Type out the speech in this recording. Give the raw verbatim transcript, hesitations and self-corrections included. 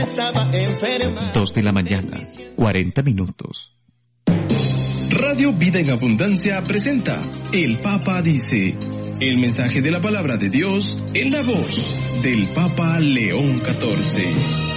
Estaba enferma. Dos de la mañana, cuarenta minutos. Radio Vida en Abundancia presenta El Papa Dice, el mensaje de la palabra de Dios en la voz del Papa León catorce.